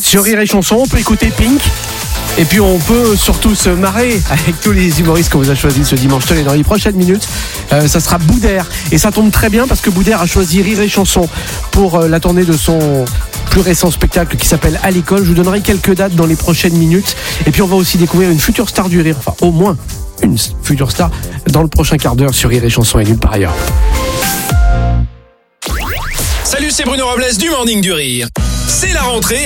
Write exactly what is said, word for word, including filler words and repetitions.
Sur Rire et Chanson, on peut écouter Pink. Et puis on peut surtout se marrer avec tous les humoristes qu'on vous a choisis ce dimanche. Tenez, dans les prochaines minutes, euh, ça sera Boudère. Et ça tombe très bien parce que Boudère a choisi Rire et Chanson pour euh, la tournée de son plus récent spectacle qui s'appelle À l'école. Je vous donnerai quelques dates dans les prochaines minutes. Et puis on va aussi découvrir une future star du rire, enfin au moins une future star dans le prochain quart d'heure sur Rire et Chanson et nulle part ailleurs. Salut, c'est Bruno Robles du Morning du Rire. C'est la rentrée.